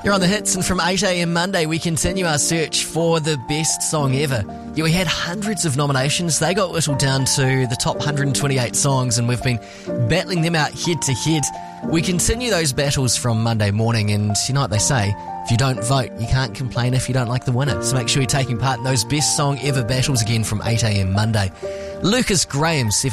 You're on the hits, and from 8am Monday, we continue our search for the best song ever. Yeah, we had hundreds of nominations. They got whittled down to the top 128 songs, and we've been battling them out head to head. We continue those battles from Monday morning, and you know what they say, if you don't vote, you can't complain if you don't like the winner. So make sure you're taking part in those best song ever battles again from 8am Monday. Lucas Graham,